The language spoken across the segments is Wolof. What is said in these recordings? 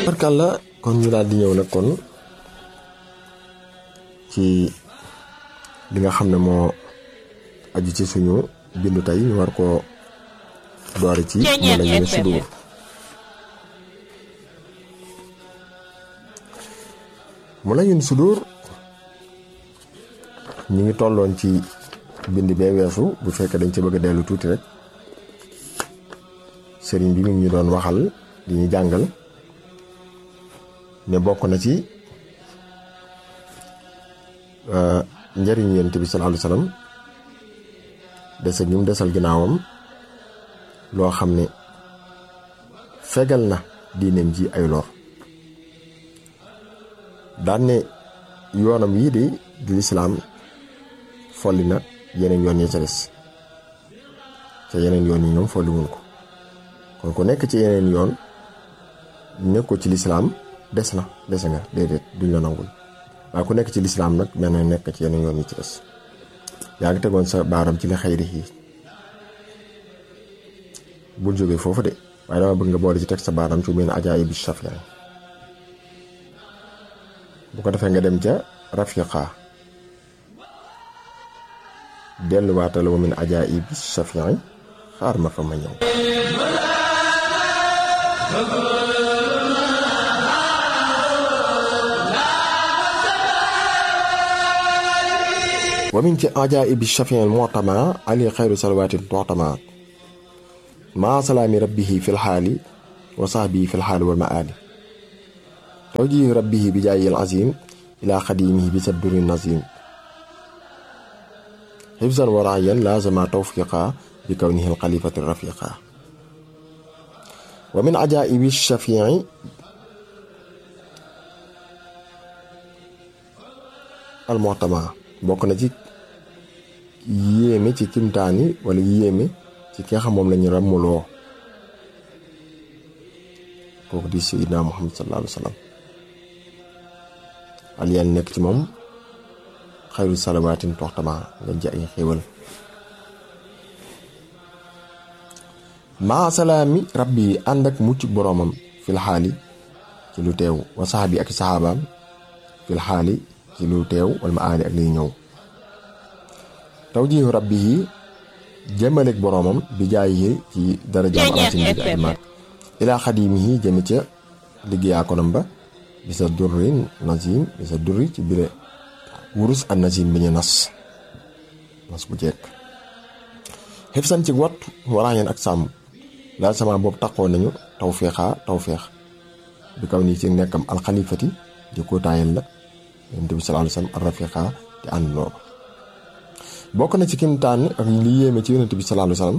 barkalla kon ñu daal di ñëw nag kon ci li nga xam ne moo aju ci suñu bindu tey ñu war koo doori ci Mulayyinu Sudur. Mulayyinu Sudur ñu ngi tolloon ci bind bee weesu bu fekkee dañ ci bëgg a dellu tuuti rek sëriñ bi mi ngi ñu doon waxal di ñu jàngal ne bokk na ci njëriñu Yonent bi sallallahu alayhi wasallam dese gi mu desal ginnaawam loo xam ne fegal na diineem ji ay lor daan ne yoonam yii di lislaam folli na yeneen yoon yi ca des te yeneen yoon yi ñoom folli wuñ ko kon ku nekk ci yeneen yoon nekkoo ci lislaam dese nga déedéet duñ la nangul waaye ku nekk ci lislaam nag mel na nekk ci yeneen yoon yi ci des yaa ngi tegoon sa baaram ci li xayri yi bul jógee foofu de waaye dama bëgg nga boole ci teg sa baaram ci mel ne ajaa'ibi Shafii bu ko defee nga dem ca rafiqa delluwaatal wa min ajaa'ibi Shafii xaar ma fa ma ñëw wa min ci ajaa'ibi Shafii al-mu'tama ali xayru salawaatin tu'tama maa salaami rabbihi fil xaali wa sahbihi fil xaali wal maali tawjihi rabbihi bi jaayil azim ila xadimihi bi sadduri nazim xifzan wa raayan laazama tawfiqa bi kawnihi alxalifati rafiqa wa min ajaa'ibi Shafii al-mu'tama bokk na ci yéeme ci kimtaani wala yéeme ci ki nga xam moom lañu ràmmuloo kooku di Sayyidina Muhammad sallallahu alayhi wa sallam aliyaan nekk ci moom xayru salawaatin toxtama nga ji ay xéewal maa salaami rabbi ànd ak mucc boroomam fil xaali ci lu teew wa saxaabi ak saxaabaam fil xaali ci lu teew wala ma aali ak liy ñëw tawjihu rabbi yi jëmaleeg boroomam bi jaay yi ci darajaam alaatin bi ak maat ilaa xadimihi jëme ca liggéeyaakonam ba bi sa durri nazim bi sa durri ci bile wurus an nazim bi ñu nas bu jekk xifsan ci wat waraañeen ak sàmm laal sama boobu taxoon nañu tawfeex bi kaw nii ci nekkam alxalifati di ko taayal la Yonent bi sallallahu alayhi wasallam ar-rafiqa te ànd loo bokk na ci kim tànn ak li yéeme ci Yonent bi sallallahu alayhi wasallam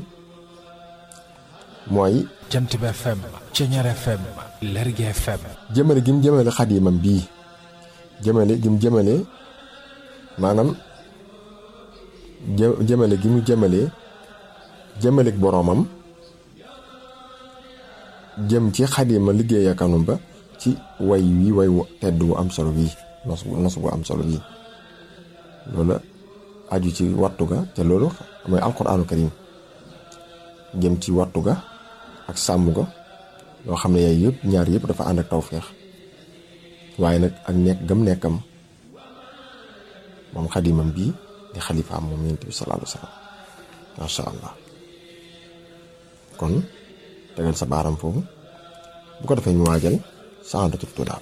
mooy Jant bi FM Ceñeer FM Lergui FM jëmale gi mu jëmale xadimam bii jëmale gi mu jëmale maanaam jëmale gi mu jëmaleeg boroomam jëm ci xadima liggéey akanum ba ci way wu tedd wu am solo bii nos bu am solo bii loolu aju ci wattu ga te loolu mooy alquraanu karim jëm ci wattu ga ak sàmm ga yoo xam ne yaay yëpp ñaar yëpp dafa ànd ak tawfeex waaye nag ak nekk gam nekkam moom xadimam bii di xalifaam moom Yonent bi sallallahu alayhi wa sallam masha allah kon tegal sa baaram foofu bu ko defee ñu waajal Saadatul Tulaab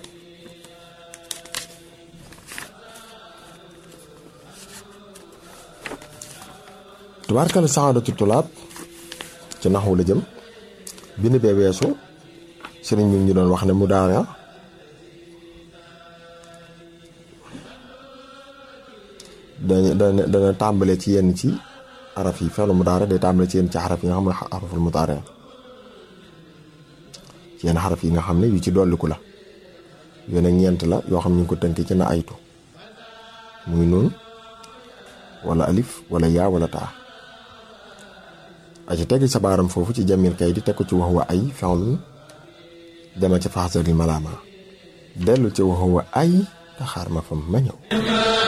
tubaarkal Saadatul Tulaab ci naxwu la jëm bind bee weesu sëriñ bi ñu doon wax ne mu daara dana tàmbale ci yenn ci araf yi felu mu daara day tàmbale ci yenn ci xaraf yi nga xam ne xaraful mu daara ci yenn xaraf yi nga xam ne yu ci dolliku la yooyu nag ñeent la yoo xam ñu ngi ko tënk ci na aytu muy noonu wala alif wala yaa wala taa aci tegg sa baaram foofu ci jamil kay di teg ko ci wax wa ay fenlun dema ca faxsari malaama dellu ci wax wa ay taxaar ma fa ma ñëw